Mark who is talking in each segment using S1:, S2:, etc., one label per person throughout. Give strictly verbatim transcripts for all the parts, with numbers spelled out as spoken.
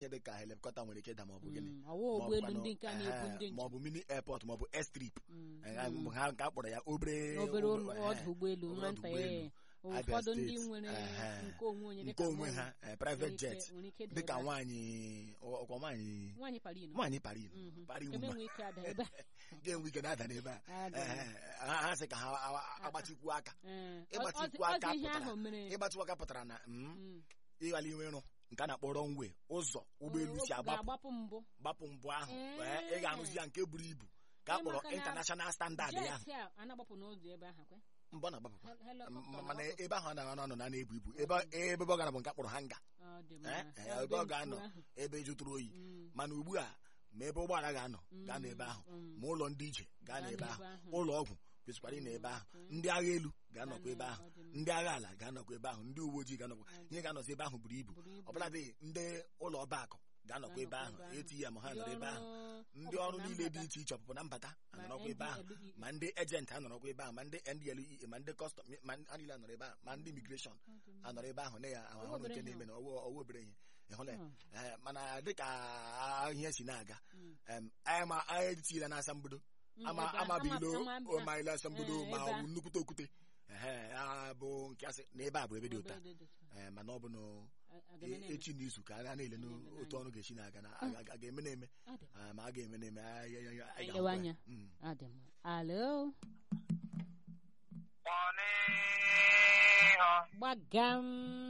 S1: ihe dị ka helikọpta nwere ike ịda ma ọ bụ gịnị
S2: ma
S1: ọ bụ mini airport ma ọ bụ airstrip ha nke a kpọrọ ya obere
S2: ọdụ ụgbọelu ụfọdụ ndị nwere nke onwe onye
S1: nke onwe ha private jet dịka nwaanyị ọkwa nwaanyị nwaanyị Paris Paris ga-enwe ike na-ada n'ebe a ha sị ka ha agbatịkwu aka ịgbatịkwu aka pụtara ịgbatịkwu aka pụtara na ịghara inwe ịrụ nke a na-akpọ runway ụzọ ụgbọelu si agbapụ gbapụ mbụ ahụ ị ga-arụzi ya nke buru ibu ka a kpọrọ international standard ya mbọ na-agbapụ mana ebe ahụ a na-anọ anọ na na-ebu ibu ebe ebe ọ gara bụ nke a kpọrọ hanga ebe ọ ga-anọ ebe jụtụrụ oyi mana ugbu a ma ebe ụgbọala ga-anọ gaa n'ebe ahụ ma ụlọ ndị ije gaa n'ebe ahụ ụlọ ọgwụ kwesịkwara n'ebe ahụ ndị agha elu ga-anọkwa ebe ahụ ndị agha ala ga-anọkwa ebe ahụ ndị uwe ojii ga-anọkwa ihe ga-anọzi ebe ahụ buru ibu ọbụladị ndị ụlọ ọba akụ ga-anọkwa ebe ahụ eti ya ma ha nọrọ ebe ahụ ndị ọrụ niile dị iche iche ọpụpụ na mbata anọrọkwa ebe ahụ ma ndị ejenti anọrọkwa ebe ahụ ma ndị N D L E A ma ndị kọstọm ma ha niile anọrọ ebe ahụ ma ndị imigreshọn anọrọ ebe ahụ na ya ahụrụ nke na-eme na ọwa obere ihe ịhụla mana dịka ihe si na-aga anyị etinyela na asambodo amabilo omaila asambodo ma ọ bụ nnukwute okwute ee bụ nke asị na ebe a bụ ebe dị ụta mana ọ bụ na echi n'izu ka a na-ele n'otu ọrụ ga-esi na-aga na a ga-eme na-eme ma a ga-eme na-eme
S2: alo gbagam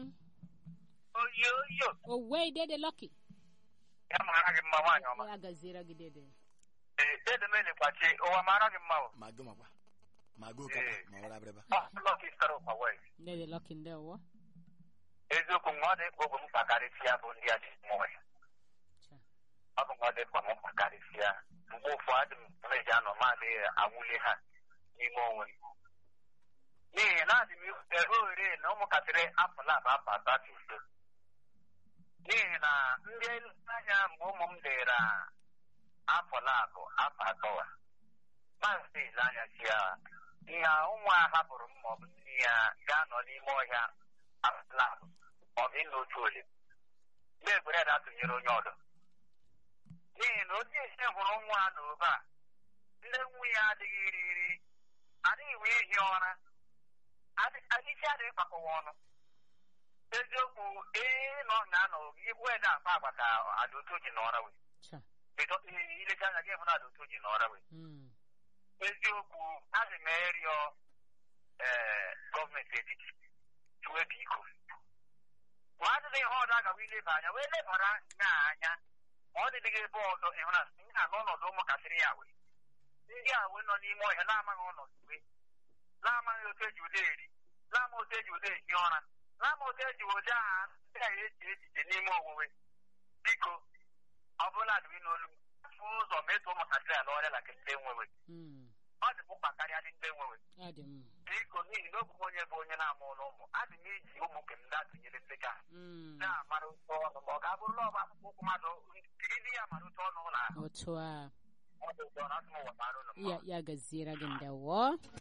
S2: owe dede Lucky
S3: ya mara gị mma nwaanyị ọma
S2: ya gaziere gị dede
S3: ee dede mele kwachi ụwa mara gị mma
S1: ma gị makwa ma gị ụka ma ọra abịrịba
S3: Lucky stara ụkwa wee
S2: dede Lucky ndewo
S3: eziokwu nwa ọ dị mkpa oge m kpakarịsịa bụ ndị a dị mmụọ ya ọ bụ nwa ọ dị mkpa m kpakarịsịa mgbe ụfọdụ m meji anọ maadị awụli ha n'ime onwe m n'ihi na adị m ohere na ụmụntakịrị apụla abụ apụ atọ atọ ise n'ihi na ndị anya mgbe ụmụ m dịra apụla abụ apụ atọwa maazị ile anya si ya ihe ụmụ a hapụrụ m maọbụ nne ya ga-anọ n'ime ọhịa apụla abụ maọbụ ịnọ otu ole na-egwere ya atụnyere onye ọdụ n'ihi na otu esi hụrụ nwa a n'obe a ndị nwunye adịghị iri iri adịghị iwe ihi ụra isi adịghị kpakọwa ọnụ eziokwu ee nọ na anọ weda akpa agba ka adaoto ji n'ọra wee ilecha anya gị hụ na adaoto ji n'ọra wee eziokwu adị m erịọ ee gọọmenti etiti tụwe biko ma adịghị ihe ọdọ agawa ileba anya wee lebara nya anya ma ọ dịdịghị ebe ọzọ ịhụna nha n'ọnọdụ ụmụntakịrị ya wee ndị a wee nọ n'ime ọhịa na-amaghị ọnọdụ wee na-amaghị otu eji ụdị eri na-ama otu eji ụdị ehi ụra na-ama otu eji ụdị agha ndị agha eji echiche n'ime onwunwe biko ọ bụla adịghị n'olu fụ ụzọ ma etu ụmụntakịrị ala ọrịa laka ndị enwewe ọ dị mkpa karịa dị ndị enwewe biko n'ihi na ogbugbo onye bụ onye na-ama ụlọ ụmụ adị m iji ụmụ nke m na-atụnyere ndị ka na-amara otu ọnụ ma ọ ga-abụrụla ọba akwụkwọ ụkwụ mmadụ ndị ya mara otu ọnụ ụlọ ahụ
S2: otu a
S3: ọ dị ụtọ na asụmụ wetara ụlọ
S2: ya ya gaziere gị ndewo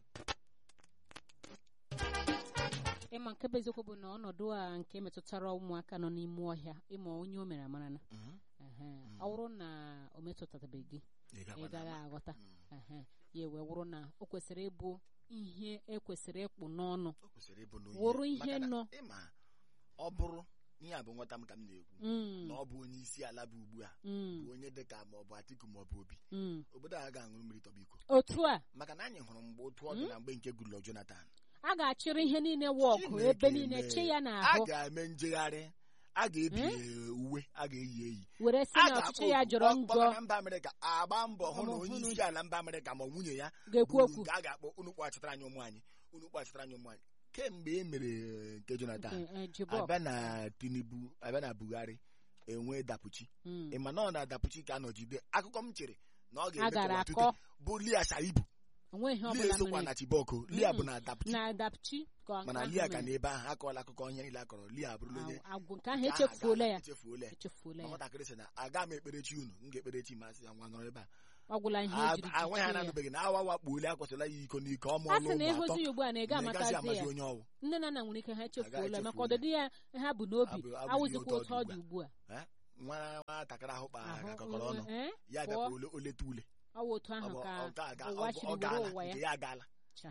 S2: ịma nke bụ eziokwu bụ na ọnọdụ a nke metụtara ụmụaka nọ n'ime ọhịa ịma onye o mere amara na ọ bụrụ na o metụtatabeghị gị ị gaghị aghọta ya wee wụrụ na o kwesịrị ịbụ ihe ekwesịrị ịkpụ n'ọnụ wụrụ ihe nọ
S1: ọ bụrụ ihe a bụ nwata m ka m na-ekwu na ọ bụ onye isi ala bụ ugbu a bụ onye dịka ma ọ bụ Atiku ma ọ bụ Obi obodo a ga-aṅụrụ mmiri tọba iko
S2: otu a
S1: maka na anyị hụrụ mgbe otu ọ dị na mgbe nke Goodluck Jonathan
S2: a ga-achịrị ihe niile wọgụ ebe niile chi ya n'ahụ
S1: a ga-eme njegharị a ga-ebi uwe a ga-eyi eyi
S2: were si na ọchịchị ya jọrọ njọ
S1: na mba Amerịka agba mbọ hụ na onye isi ala mba Amerịka ma nwunye ya
S2: ga-ekwu okwu
S1: a ga-akpọ unu kpọchitara anyị ụmụ anyị unu kpọchitara anyị ụmụ anyị kemgbe e mere nke Jonathan abịa na Tinubu abịa na Buhari enwe dapụchi ịma na ọ na-adapụchi ka anọjide akụkọ m chere na ọ ga-eme ọtụtụ bụ Lia Shaibu Lia sokwa na Chiboko Lia bụ na
S2: adapụchi
S1: mana Lia ka n'ebe ahụ akọọla akụkọ ihe niile akọrọ Lia abụrụla onye
S2: nke ahụ echefuola ya
S1: echefuola ya nwatakịrị sị na aga m ekperechi unu m ga-ekperechi masị ya nwa nọrọ ebe a
S2: ọgwụla ihe ejiri
S1: anwe ha na-anụbeghị na awa wakpuole akwụsịla ya iko n'iko ọmụ
S2: ọlụ ụmụ atọ ugbu a na-ega amatazi ya
S1: onye ọwụ
S2: nne na nna nwere ike ha echefuola maka ọdịdị ya ha bụ n'obi awụzikwa otu ọ dị ugbu a
S1: nwa nwatakịrị ahụ kpara ka kọkọrọ ọnụ ya bịakwa oleta ule
S2: ọ wụ otu ahụ ka ụwa chiri
S1: ọ
S2: bụrụ
S1: gaala
S2: ụwa
S1: nke
S2: ya
S1: ya agaala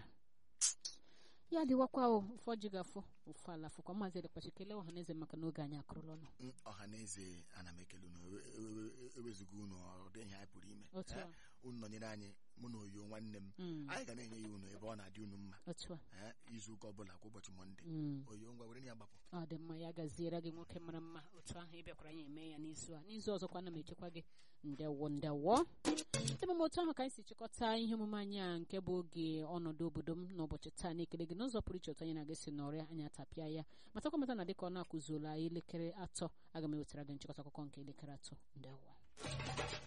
S2: ya dịwakwa o ụfọdụ gafọ ụfọ ala fụkwa maazị Elekwachi kelee ọha na eze maka n'oge anyị akụrụla ọnụ
S1: ọha na eze ana m ekele unu ewezuga unu ọ dị ihe anyị pụrụ ime
S2: otu a
S1: unu nọnyere anyị mụ na oyo nwanne m anyị ga na-enye ya unu ebe ọ na-adị unu mma
S2: otu a
S1: izu ụka ọbụla kwa ụbọchị Mọnde oyo ngwa were ya gbapụ
S2: ọ dị mma ya gaziere gị nwoke mara mma otu ahụ ị bịakwara anyị eme ya n'izu a n'izu ọzọkwa na m echekwa gị ndewo ndewo emume otu ahụ ka anyị si chịkọta ihe omume anyị a nke bụ oge ọnọdụ obodo m n'ụbọchị taa na-ekele gị n'ụzọ pụrụ iche otu anyị na-aga si n'ọrịa anyị atapịa ya matakwa mata na dịka ọ na-akụzuola elekere atọ aga m ewetara gị nchịkọta akụkọ nke elekere atọ ndewo